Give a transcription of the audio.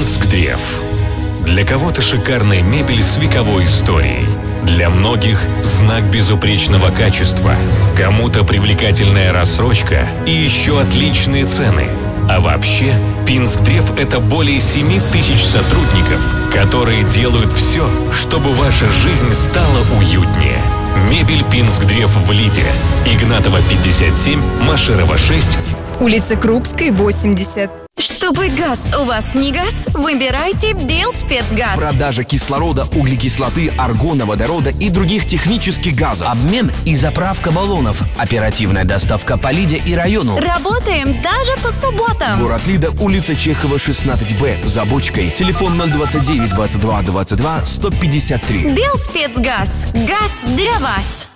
Пинск-Древ. Для кого-то шикарная мебель с вековой историей. Для многих знак безупречного качества. Кому-то привлекательная рассрочка и еще отличные цены. А вообще, Пинск-Древ — это более 7000 сотрудников, которые делают все, чтобы ваша жизнь стала уютнее. Мебель Пинск-Древ в Лиде. Игнатова, 57, Машерова, 6. Улица Крупской, 80. Чтобы газ у вас не гас, выбирайте Белспецгаз. Продажа кислорода, углекислоты, аргона, водорода и других технических газов. Обмен и заправка баллонов. Оперативная доставка по Лиде и району. Работаем даже по субботам. Город Лида, улица Чехова, 16Б, за бочкой. Телефон 029 22 22 153. Белспецгаз. Газ для вас.